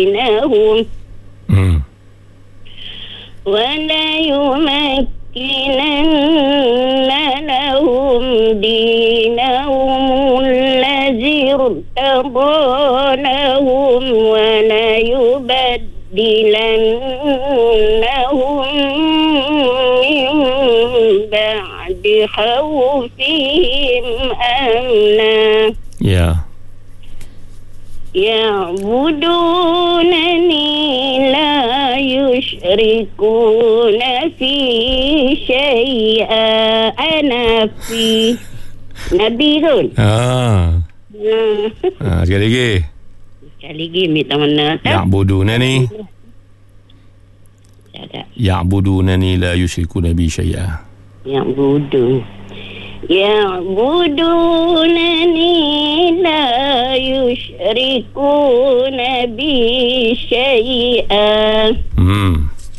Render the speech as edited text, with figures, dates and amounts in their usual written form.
بينهم ولا يمكنن لهم دينهم الذي ارتضى لهم ولا يبدلنهم من بعد خوفهم أمنا يعبدونني لا يشركون في شيئا أنا في Nabi tu. Sekali lagi minta mana tak? Ya'budunani. Ya'budunani la yusyrikuna bi syai'a. يعبدونني لا يشركون بي شيئا